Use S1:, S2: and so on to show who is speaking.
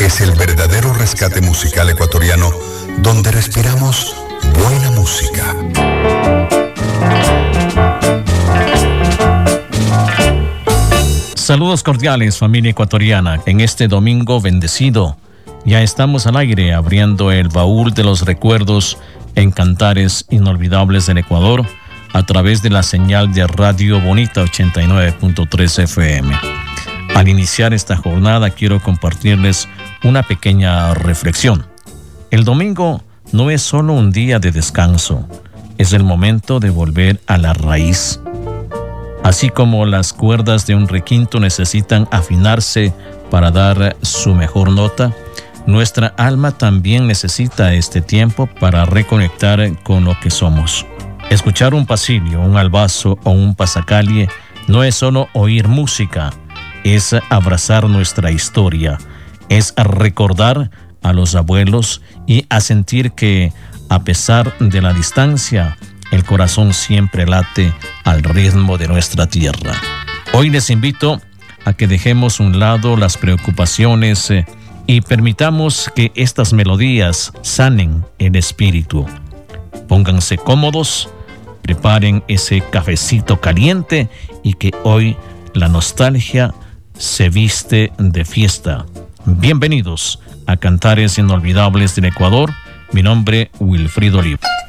S1: es el verdadero rescate musical ecuatoriano donde respiramos buena música.
S2: Saludos cordiales, familia ecuatoriana. En este domingo bendecido, ya estamos al aire abriendo el baúl de los recuerdos en Cantares Inolvidables del Ecuador a través de la señal de Radio Bonita 89.3 FM. Al iniciar esta jornada quiero compartirles una pequeña reflexión. El domingo no es solo un día de descanso, es el momento de volver a la raíz. Así como las cuerdas de un requinto necesitan afinarse para dar su mejor nota, nuestra alma también necesita este tiempo para reconectar con lo que somos. Escuchar un pasillo, un albazo o un pasacalle no es solo oír música, es abrazar nuestra historia, es recordar a los abuelos y a sentir que, a pesar de la distancia, el corazón siempre late al ritmo de nuestra tierra. Hoy les invito a que dejemos a un lado las preocupaciones y permitamos que estas melodías sanen el espíritu. Pónganse cómodos, preparen ese cafecito caliente y que hoy la nostalgia se viste de fiesta. Bienvenidos a Cantares Inolvidables del Ecuador. Mi nombre, Wilfrido Oliva.